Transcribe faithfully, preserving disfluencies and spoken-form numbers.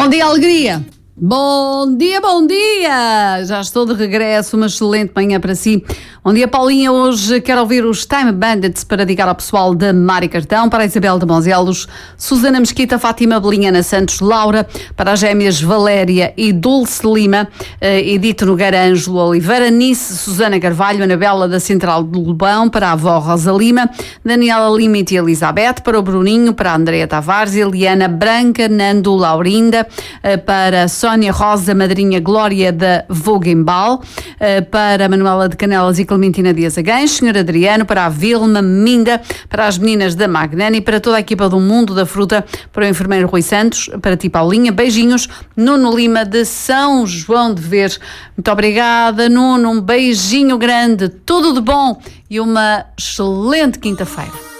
Bom dia, alegria! Bom dia, bom dia! Já estou de regresso, uma excelente manhã para si. Bom dia, Paulinha. Hoje quero ouvir os Time Bandits para dedicar ao pessoal da Mari Cartão, para a Isabel de Monzelos, Susana Mesquita, Fátima Belinhana Santos, Laura, para as gêmeas Valéria e Dulce Lima, Edito Nogueira, Ângelo Oliveira, Nice, Susana Carvalho, Anabela da Central de Lobão, para a avó Rosa Lima, Daniela Lima e Elizabeth, para o Bruninho, para a Andrea Tavares, Eliana Branca, Nando, Laurinda, para a Sónia Rosa, madrinha Glória da Voguembal, para a Manuela de Canelas e Clementina Dias Agães, Senhor Adriano, para a Vilma Minda, para as meninas da Magnani, para toda a equipa do Mundo da Fruta, para o enfermeiro Rui Santos, para ti, Paulinha, beijinhos, Nuno Lima de São João de Ver. Muito obrigada, Nuno, um beijinho grande, tudo de bom e uma excelente quinta-feira.